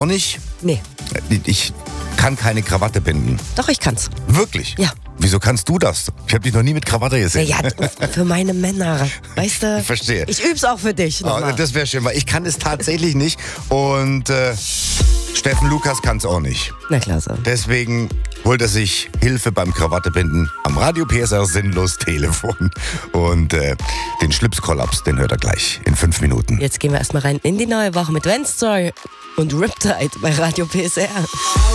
Und ich? Nee. Ich kann keine Krawatte binden. Doch, ich kann's. Wirklich? Ja. Wieso kannst du das? Ich habe dich noch nie mit Krawatte gesehen. Ja, für meine Männer. Weißt du? Ich verstehe. Ich üb's auch für dich. Oh, das wäre schön, weil ich kann es tatsächlich nicht. Und Steffen Lukas kann es auch nicht. Na klasse. Deswegen holt er sich Hilfe beim Krawattebinden am Radio PSR Sinnlos Telefon. Und den Schlipskollaps, den hört er gleich in 5 Minuten. Jetzt gehen wir erstmal rein in die neue Woche mit Wednesday und Riptide bei Radio PSR.